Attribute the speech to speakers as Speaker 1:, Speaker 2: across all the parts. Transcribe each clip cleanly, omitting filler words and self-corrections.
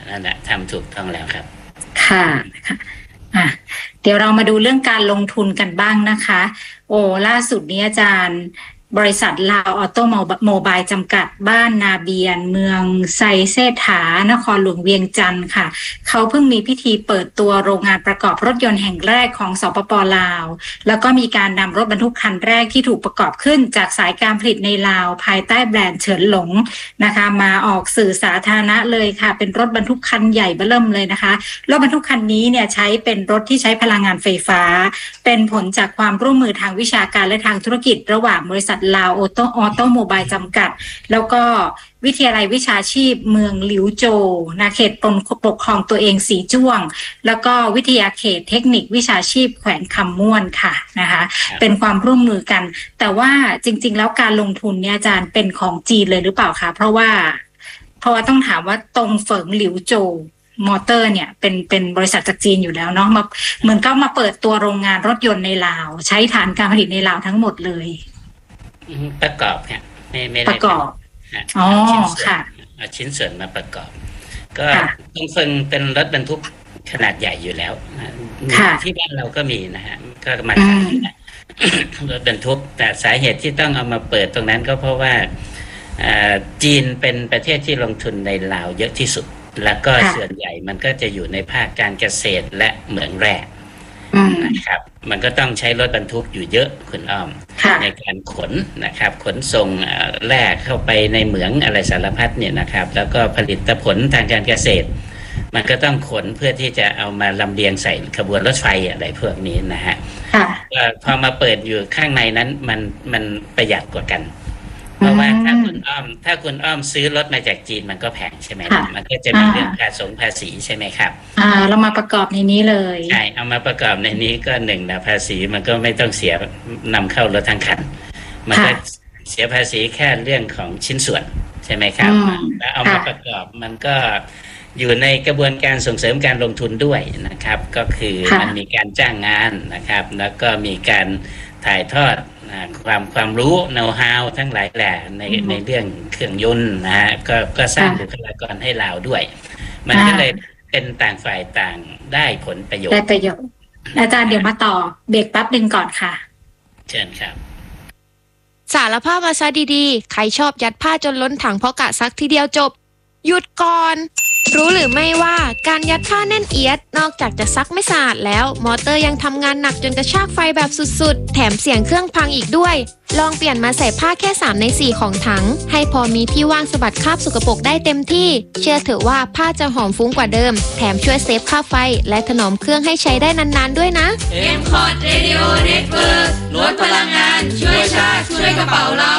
Speaker 1: นั่นแหละทำถูกต้องแล้วครับ
Speaker 2: ค่ะค่ะเดี๋ยวเรามาดูเรื่องการลงทุนกันบ้างนะคะโอ้ล่าสุดนี้อาจารย์บริษัทลาวออโตโมบายจำกัดบ้านนาเบียนเมืองไซเซถานครหลวงเวียงจันทร์ค่ะเขาเพิ่งมีพิธีเปิดตัวโรงงานประกอบรถยนต์แห่งแรกของสปป.ลาวแล้วก็มีการนำรถบรรทุกคันแรกที่ถูกประกอบขึ้นจากสายการผลิตในลาวภายใต้แบรนด์เฉินหลงนะคะมาออกสื่อสาธารณะเลยค่ะเป็นรถบรรทุกคันใหญ่เบ้อเริ่มเลยนะคะรถบรรทุกคันนี้เนี่ยใช้เป็นรถที่ใช้พลังงานไฟฟ้าเป็นผลจากความร่วมมือทางวิชาการและทางธุรกิจระหว่างบริษัทลาวออโตโมบายจำกัดแล้วก็วิทยาลัยวิชาชีพเมืองหลิวโจวนะเขตปกครองตัวเองสีจ้วงแล้วก็วิทยาเขตเทคนิควิชาชีพแขวงคำม่วนค่ะนะคะเป็นความร่วมมือกันแต่ว่าจริงๆแล้วการลงทุนเนี่ยอาจารย์เป็นของจีนเลยหรือเปล่าคะเพราะว่าต้องถามว่าตรงเฟิงหลิวโจวมอเตอร์เนี่ยเป็นบริษัทจากจีนอยู่แล้วเนาะมาเหมือนก็มาเปิดตัวโรงงานรถยนต์ในลาวใช้ฐานการผลิตในลาวทั้งหมดเลย
Speaker 1: ประกอบครับไม่ได้
Speaker 2: ประกอบอ๋อค่ะ
Speaker 1: เอาชิ้นส่วนมาประกอบก็ต้องเฟิงเป็นรถบรรทุกขนาดใหญ่อยู่แล้วที่บ้านเราก็มีนะฮะก็มาขายนะรถบรรทุกแต่สาเหตุที่ต้องเอามาเปิดตรงนั้นก็เพราะว่าจีนเป็นประเทศที่ลงทุนในลาวเยอะที่สุดแล้วก็ส่วนใหญ่มันก็จะอยู่ในภาคการเกษตรและเหมืองแร่นะครับมันก็ต้องใช้รถบรรทุกอยู่เยอะคุณอ้อมในการขนนะครับขนส่งแร่เข้าไปในเหมืองอะไรสารพัดเนี่ยนะครับแล้วก็ผลิตผลทางการเกษตรมันก็ต้องขนเพื่อที่จะเอามาลำเลียงใส่ขบวนรถไฟอะไรพวกนี้นะฮะพอมาเปิดอยู่ข้างในนั้นมันประหยัดกว่ากันเพราะว่าถ้าคุณอ้อมซื้อรถมาจากจีนมันก็แพงใช่ไหมมันก็จะมีเรื่องภาษีใช่ไหมครับ
Speaker 2: เรามาประกอบในนี้เลย
Speaker 1: ใช่เอามาประกอบในนี้ก็หนึ่งนะภาษีมันก็ไม่ต้องเสียนำเข้ารถทั้งคันมันก็เสียภาษีแค่เรื่องของชิ้นส่วนใช่ไหมครับแล้วเอามาประกอบมันก็อยู่ในกระบวนการส่งเสริมการลงทุนด้วยนะครับก็คือมันมีการจ้างงานนะครับแล้วก็มีการถ่ายทอดความรู้โน้ตฮาวทั้งหลายแหล่ในเรื่องเครื่องยนต์นะฮะก็สร้างบุคลากรให้เราด้วยมันก็เลยเป็นต่างฝ่ายต่างได้ผลประโยชน์
Speaker 2: อาจารย์เดี๋ยวมาต่อเบรกแป๊บนึงก่อนค่ะ
Speaker 1: เชิญครับ
Speaker 3: สารภาพมาซะดีๆใครชอบยัดผ้าจนล้นถังเพราะกะซักทีเดียวจบหยุดก่อนรู้หรือไม่ว่าการยัดผ้าแน่นเอียดนอกจากจะซักไม่สะอาดแล้วมอเตอร์ยังทำงานหนักจนกระชากไฟแบบสุดๆแถมเสียงเครื่องพังอีกด้วยลองเปลี่ยนมาใส่ผ้าแค่3ใน4ของถังให้พอมีที่ว่างสะบัดคราบสกปรกได้เต็มที่เชื่อเถอะว่าผ้าจะหอมฟุ้งกว่าเดิมแถมช่วยเซฟค่าไฟและถนอมเครื่องให้ใช้ได้นานๆด้วยนะ
Speaker 4: M-Cot Radio Network ลดพลังงานช่วยชาติช่วยกระเป๋าเรา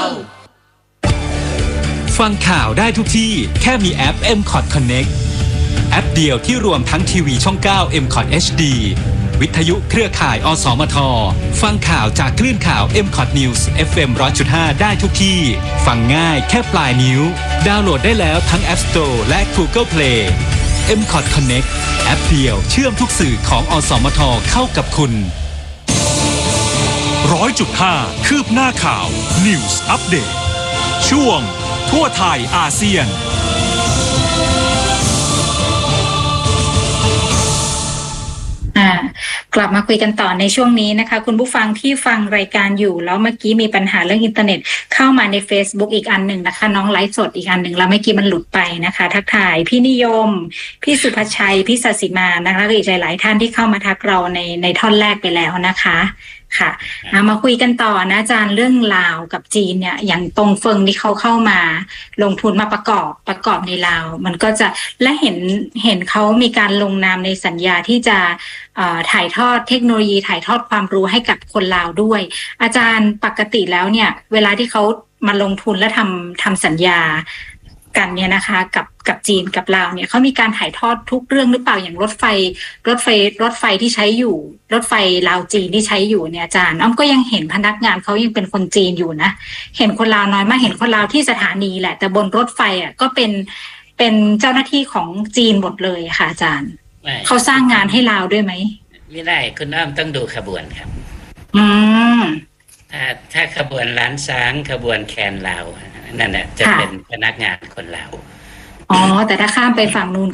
Speaker 5: ฟังข่าวได้ทุกที่แค่มีแอป M-Cot Connect แอปเดียวที่รวมทั้งทีวีช่อง 9 M-Cot HD วิทยุเครือข่ายอสมทฟังข่าวจากคลื่นข่าว M-Cot News FM 100.5 ได้ทุกที่ฟังง่ายแค่ปลายนิ้วดาวน์โหลดได้แล้วทั้ง App Store และ Google Play M-Cot Connect แอปเดียวเชื่อมทุกสื่อของอสมทเข้ากับคุณ
Speaker 6: 100.5 คืบหน้าข่าว News Update ช่วงทั่วไทยอาเซียน
Speaker 2: กลับมาคุยกันต่อในช่วงนี้นะคะคุณผู้ฟังที่ฟังรายการอยู่แล้วเมื่อกี้มีปัญหาเรื่องอินเทอร์เน็ตเข้ามาใน Facebook อีกอันหนึ่งนะคะน้องไลฟ์สดอีกอันหนึ่งแล้วเมื่อกี้มันหลุดไปนะคะทักทายพี่นิยมพี่สุภชัยพี่ศศิมานะคะและอีกหลายๆท่านที่เข้ามาทักเราในท่อนแรกไปแล้วนะคะค่ะมาคุยกันต่อนะอาจารย์เรื่องลาวกับจีนเนี่ยอย่างตรงเฟิงที่เขาเข้ามาลงทุนมาประกอบในลาวมันก็จะและเห็นเขามีการลงนามในสัญญาที่จะถ่ายทอดเทคโนโลยีถ่ายทอดความรู้ให้กับคนลาวด้วยอาจารย์ปกติแล้วเนี่ยเวลาที่เขามาลงทุนและทำสัญญากันเนี่ยนะคะกับจีนกับลาวเนี่ยเขามีการถ่ายทอดทุกเรื่องหรือเปล่าอย่างรถไฟที่ใช้อยู่รถไฟลาวจีนที่ใช้อยู่เนี่ยอาจารย์อ้อมก็ยังเห็นพนักงานเขายังเป็นคนจีนอยู่นะเห็นคนลาวน้อยมากเห็นคนลาวที่สถานีแหละแต่บนรถไฟอ่ะก็เป็นเจ้าหน้าที่ของจีนหมดเลยค่ะอาจารย์เขาสร้างงานให้ลาวด้วยไหม
Speaker 1: ไม่ได้คุณอ้อมต้องดูขบวนครับถ้าขบวนล้านช้างขบวนแคนลาวนั่นแหละจะเป็นพนักงานคนลาว
Speaker 2: แต่ถ้าข้ามไปฝั่งนู้น